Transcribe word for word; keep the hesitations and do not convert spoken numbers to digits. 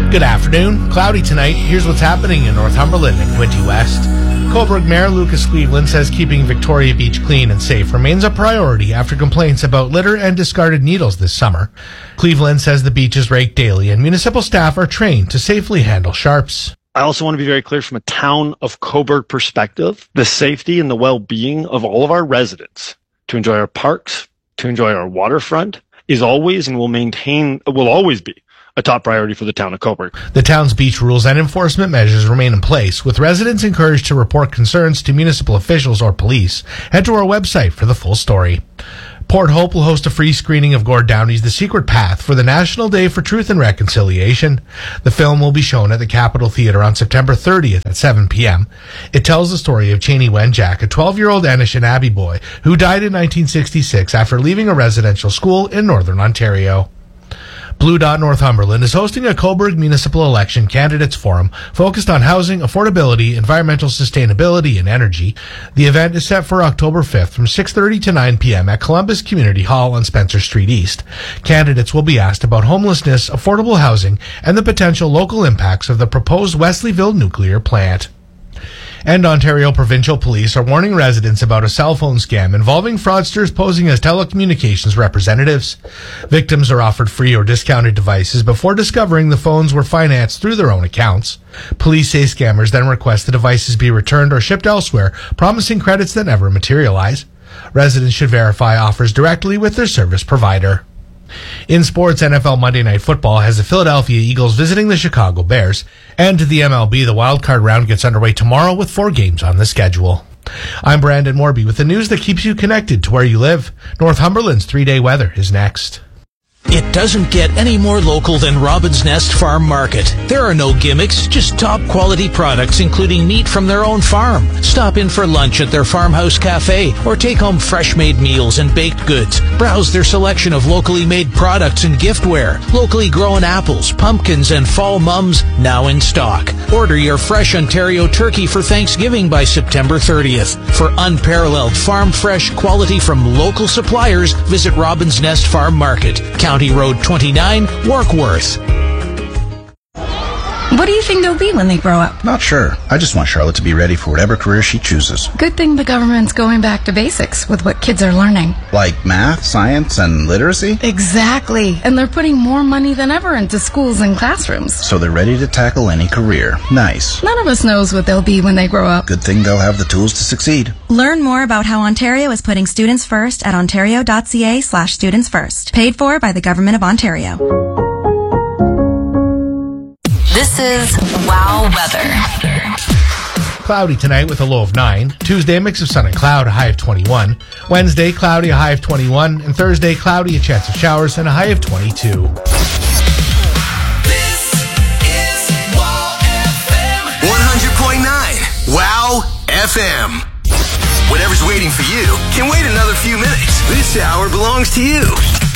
Good afternoon. Cloudy tonight. Here's what's happening in Northumberland and Quinte West. Cobourg Mayor Lucas Cleveland says keeping Victoria Beach clean and safe remains a priority after complaints about litter and discarded needles this summer. Cleveland says the beach is raked daily and municipal staff are trained to safely handle sharps. I also want to be very clear from a town of Cobourg perspective, the safety and the well-being of all of our residents to enjoy our parks, to enjoy our waterfront is always and will maintain, will always be a top priority for the town of Cobourg. The town's beach rules and enforcement measures remain in place, with residents encouraged to report concerns to municipal officials or police. Head to our website for the full story. Port Hope will host a free screening of Gord Downey's The Secret Path for the National Day for Truth and Reconciliation. The film will be shown at the Capitol Theatre on September thirtieth at seven p.m. It tells the story of Cheney Wenjack, a twelve-year-old Anishinaabe boy who died in nineteen sixty-six after leaving a residential school in Northern Ontario. Blue Dot Northumberland is hosting a Cobourg Municipal Election Candidates Forum focused on housing, affordability, environmental sustainability, and energy. The event is set for October fifth from six thirty to nine p.m. at Columbus Community Hall on Spencer Street East. Candidates will be asked about homelessness, affordable housing, and the potential local impacts of the proposed Wesleyville nuclear plant. And Ontario Provincial Police are warning residents about a cell phone scam involving fraudsters posing as telecommunications representatives. Victims are offered free or discounted devices before discovering the phones were financed through their own accounts. Police say scammers then request the devices be returned or shipped elsewhere, promising credits that never materialize. Residents should verify offers directly with their service provider. In sports, N F L Monday Night Football has the Philadelphia Eagles visiting the Chicago Bears. And to the M L B, the wildcard round gets underway tomorrow with four games on the schedule. I'm Brandon Morby with the news that keeps you connected to where you live. Northumberland's three-day weather is next. It doesn't get any more local than Robin's Nest Farm Market. There are no gimmicks, just top quality products including meat from their own farm. Stop in for lunch at their farmhouse cafe or take home fresh made meals and baked goods. Browse their selection of locally made products and giftware. Locally grown apples, pumpkins, and fall mums now in stock. Order your fresh Ontario turkey for Thanksgiving by September thirtieth. For unparalleled farm fresh quality from local suppliers, visit Robin's Nest Farm Market, County Road twenty-nine, Warkworth. What do you think they'll be when they grow up? Not sure. I just want Charlotte to be ready for whatever career she chooses. Good thing the government's going back to basics with what kids are learning. Like math, science, and literacy? Exactly. And they're putting more money than ever into schools and classrooms. So they're ready to tackle any career. Nice. None of us knows what they'll be when they grow up. Good thing they'll have the tools to succeed. Learn more about how Ontario is putting students first at ontario.ca slash students first. Paid for by the Government of Ontario. This is Wow Weather. Cloudy tonight with a low of nine. Tuesday, a mix of sun and cloud, a high of twenty-one. Wednesday, cloudy, a high of twenty-one. And Thursday, cloudy, a chance of showers, and a high of twenty-two. This is Wow F M. one hundred point nine. Wow F M. Whatever's waiting for you can wait another few minutes. This hour belongs to you.